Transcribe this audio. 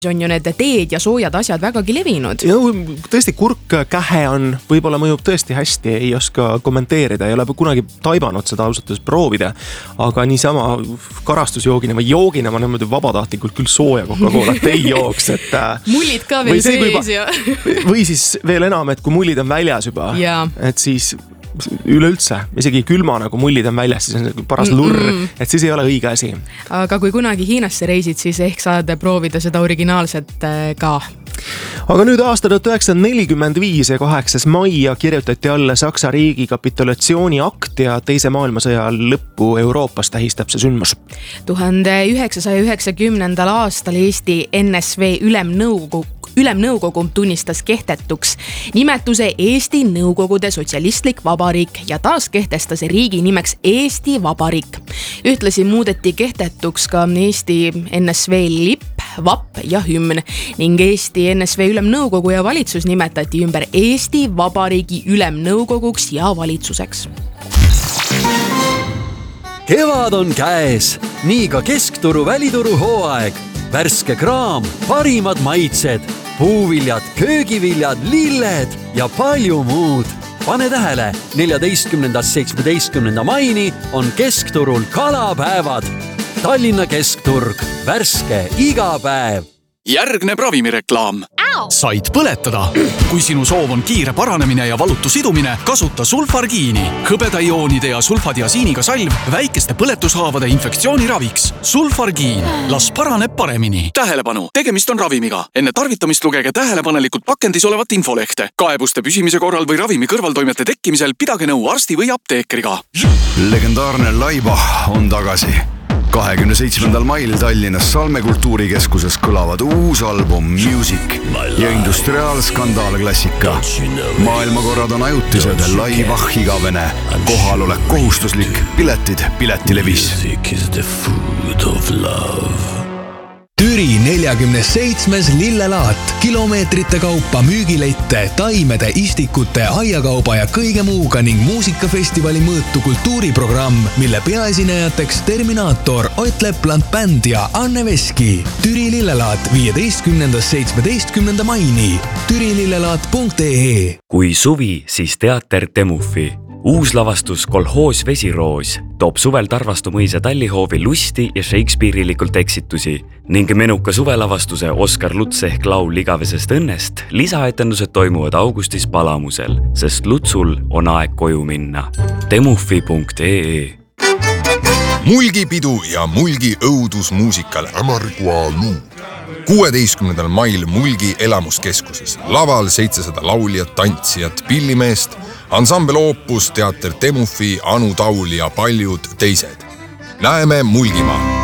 on ju need teed ja soojad asjad vägagi levinud. Ja, tõesti kurk kähe on, võib-olla mõjub tõesti hästi, ei oska kommenteerida, ei ole kunagi taibanud seda ausalt proovida, aga niisama karastusjoogina või joogina ma niimoodi vabatahtlikult küll sooja Coca-Colat ei jooks, et mullid ka veel sees ja või siis veel enam, et kui mullid on väljas juba, et siis üleüldse, isegi külma nagu mullid on väljas, siis on paras lurr, et siis ei ole õige asi. Aga kui kunagi Hiinasse reisid, siis ehk saad proovida seda originaalset ka. Aga nüüd aasta 1945 ja 8. mai kirjutati alla Saksa riigi kapitulatsiooni akt ja teise maailmasõja lõppu Euroopas tähistab see sündmus. 1990. aastal Eesti NSV Ülemnõukogu tunnistas kehtetuks nimetuse Eesti Nõukogude Sotsialistlik Vabariik ja taas kehtestas riigi nimeks Eesti Vabariik. Ühtlasi muudeti kehtetuks ka Eesti NSV lipp, vapp ja hümn ning Eesti NSV Ülemnõukogu ja valitsus nimetati ümber Eesti Vabariigi Ülemnõukoguks ja valitsuseks. Kevad on käes, nii ka keskturu välituru hooaeg. Värske kraam, parimad maitsed, puuviljad, köögiviljad, lilled ja palju muud. Pane tähele, 14.–17. maini on keskturul kalapäevad. Tallinna keskturg, värske iga päev. Järgneb ravimireklaam. Said põletada. Kui sinu soov on kiire paranemine ja valutu sidumine, kasuta sulfargiini. Hõbedaioonide ja sulfadiasiiniga salv väikeste põletushaavade infektsiooni raviks. Sulfargiin. Las paraneb paremini. Tähelepanu, tegemist on ravimiga. Enne tarvitamist lugege tähelepanelikult pakendis olevat infolehte. Kaebuste püsimise korral või ravimi kõrvaltoimete tekkimisel pidage nõu arsti või apteekriga. Legendaarne Laiba on tagasi. 27. mail Tallinnas Salme kultuurikeskuses kõlavad uus album Music ja industriaalskandaal klassika. Maailmakorrad on ajutised, Laibach igavene, kohal olek kohustuslik, piletid Piletilevis. Türi 47. lillelaat, kilomeetrite kaupa müügilette, taimede, istikute, aiakauba ja kõige muuga ning muusikafestivali mõõtu kultuuriprogramm, mille peaesinejateks Terminaator, Ott Lepland Band ja Anne Veski. Türi lillelaat 15.–17. maini. türilillelaat.ee. Kui suvi, siis teater Temufi. Uus lavastus Kolhoos Vesiroos toob suvel Tarvastu mõisa Tallihoovi lusti ja Shakespeare'ilikult eksitusi ning menuka suvelavastuse Oskar Luts ehk laul igavesest õnnest lisaetendused toimuvad augustis Palamusel, sest Lutsul on aeg koju minna. Temufi.ee. Mulgipidu ja Mulgi õudusmuusikal Amargua Luu. 16. mail Mulgi elamuskeskuses. Laval 700 lauljat, tantsijat, pillimeest, ansambel Opus, teater Temufi, Anu Taul ja paljud teised. Näeme Mulgimaa!